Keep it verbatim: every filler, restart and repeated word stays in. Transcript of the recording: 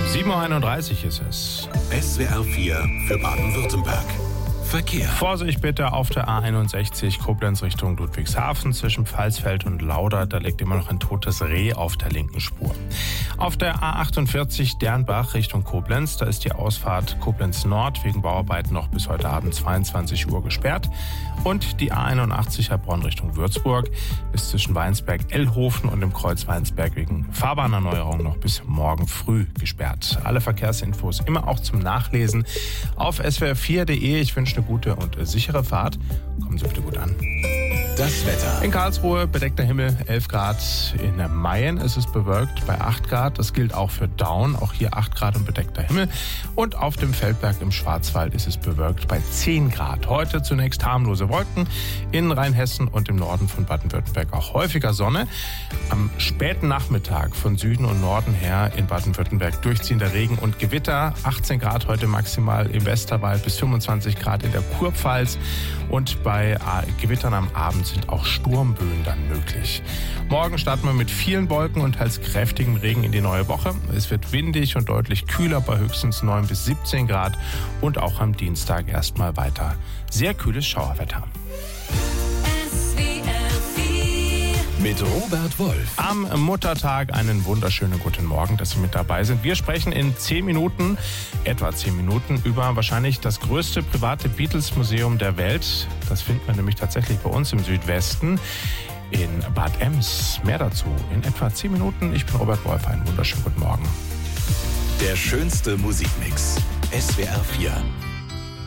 sieben Uhr einunddreißig ist es. S W R vier für Baden-Württemberg. Verkehr. Vorsicht bitte auf der A einundsechzig Koblenz Richtung Ludwigshafen zwischen Pfalzfeld und Lauda. Da liegt immer noch ein totes Reh auf der linken Spur. Auf der A achtundvierzig Dernbach Richtung Koblenz. Da ist die Ausfahrt Koblenz Nord wegen Bauarbeiten noch bis heute Abend zweiundzwanzig Uhr gesperrt. Und die A einundachtzig Heilbronn Richtung Würzburg ist zwischen Weinsberg-Ellhofen und dem Kreuz Weinsberg wegen Fahrbahnerneuerung noch bis morgen früh gesperrt. Alle Verkehrsinfos immer auch zum Nachlesen auf S W R vier punkt de. Ich wünsche eine gute und sichere Fahrt. Kommen Sie bitte gut an. Das Wetter. In Karlsruhe bedeckter Himmel, elf Grad. In Mayen ist es bewölkt bei acht Grad. Das gilt auch für Daun. Auch hier acht Grad und bedeckter Himmel. Und auf dem Feldberg im Schwarzwald ist es bewölkt bei zehn Grad. Heute zunächst harmlose Wolken. In Rheinhessen und im Norden von Baden-Württemberg auch häufiger Sonne. Am späten Nachmittag von Süden und Norden her in Baden-Württemberg durchziehender Regen und Gewitter. achtzehn Grad heute maximal im Westerwald bis fünfundzwanzig Grad in der Kurpfalz. Und bei Gewittern am Abend sind auch Sturmböen dann möglich. Morgen starten wir mit vielen Wolken und teils kräftigem Regen in die neue Woche. Es wird windig und deutlich kühler bei höchstens neun bis siebzehn Grad und auch am Dienstag erstmal weiter sehr kühles Schauerwetter. Mit Robert Wolf. Am Muttertag einen wunderschönen guten Morgen, dass Sie mit dabei sind. Wir sprechen in zehn Minuten, etwa zehn Minuten, über wahrscheinlich das größte private Beatles-Museum der Welt. Das findet man nämlich tatsächlich bei uns im Südwesten in Bad Ems. Mehr dazu in etwa zehn Minuten. Ich bin Robert Wolf, einen wunderschönen guten Morgen. Der schönste Musikmix. S W R vier.